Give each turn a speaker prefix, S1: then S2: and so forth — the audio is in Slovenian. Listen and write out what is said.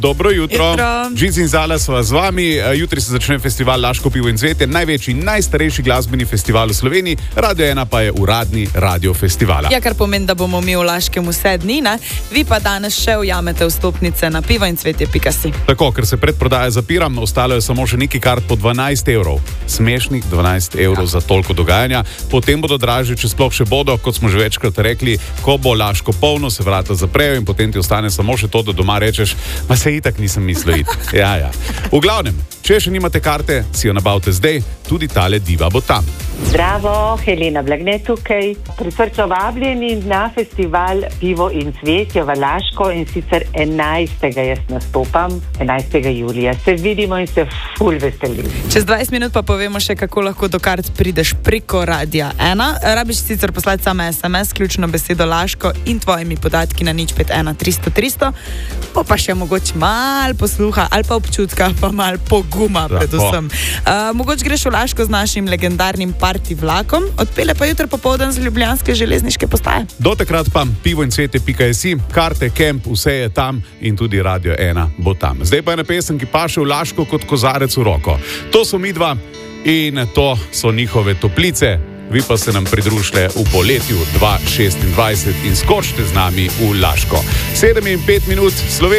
S1: Dobro jutro. Žic in Zala sva z vami. Jutri se začne festival Laško pivo in cvetje, največji, najstarejši glasbeni festival v Sloveniji. Radio 1 pa je uradni radio festivala.
S2: Ja, kar pomeni, da bomo mi v Laškem vse dni, ne? Vi pa danes še ujamete vstopnice na pivoincvetje.si.
S1: Tako, ker se predprodaja zapira, ostalo je samo še neki kart po 12 evrov. Smešnih 12 evrov za toliko dogajanja. Potem bodo dražji, če sploh še bodo, kot smo že večkrat rekli, ko bo Laško polno, se vrata zaprejo in potem ti ostane samo še to, da doma rečeš, ma se itak nisem mislil iti. Ja. V glavnem, če še nimate karte, si jo nabavite zdaj, tudi tale diva bo tam.
S3: Zdravo, Helena Blagne tukaj. Prisrčno vabljeni na festival Pivo in cvetje v Laško in sicer 11. jaz nastopam, 11. julija. Se vidimo in se ful veselim.
S2: Čez 20 minut pa povemo še, kako lahko do kart prideš preko Radia 1. Rabiš sicer poslati samo SMS, ključno besedo Laško in tvojimi podatki na 051 300 300. Pa še mogoče malo posluha ali pa občutka, pa malo poguma predvsem. Mogoče greš v Laško z našim legendarnim party vlakom, odpelje pa jutro popoldan z ljubljanske železniške postaje.
S1: Do takrat pa pivoincvetje.si, karte, kemp, vse je tam in tudi Radio 1 bo tam. Zdaj pa je na pesem, ki paše v Laško kot kozarec v roko. To so midva in to so njihove toplice. Vi pa se nam pridružite v poletju 2026 in skočite z nami v Laško. 7 in 5 minut, Slovenija.